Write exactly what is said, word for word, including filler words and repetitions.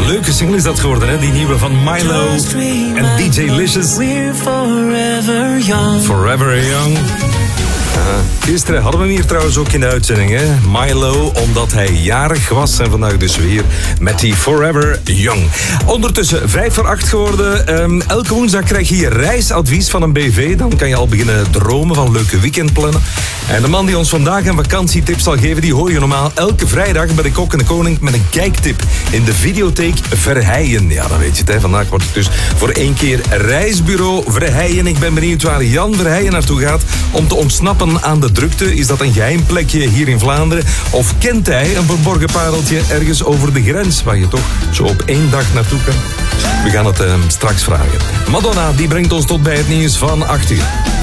leuke single is dat geworden, hè? Die nieuwe van Milo en D J Licious. We're forever young. Forever Young. Uh, gisteren hadden we hem hier trouwens ook in de uitzending, hè? Milo, omdat hij jarig was. En vandaag dus weer met die Forever Young. Ondertussen vijf voor acht geworden. Um, elke woensdag krijg je hier reisadvies van een B V. Dan kan je al beginnen dromen van leuke weekendplannen. En de man die ons vandaag een vakantietip zal geven, die hoor je normaal elke vrijdag bij de Kok en de Koning met een kijktip in de videotheek Verheijen. Ja, dan weet je het, hè. Vandaag wordt het dus voor één keer Reisbureau Verheijen. Ik ben benieuwd waar Jan Verheijen naartoe gaat om te ontsnappen aan de drukte. Is dat een geheim plekje hier in Vlaanderen? Of kent hij een verborgen pareltje ergens over de grens waar je toch zo op één dag naartoe kan? We gaan het uh, straks vragen. Madonna, die brengt ons tot bij het nieuws van acht uur.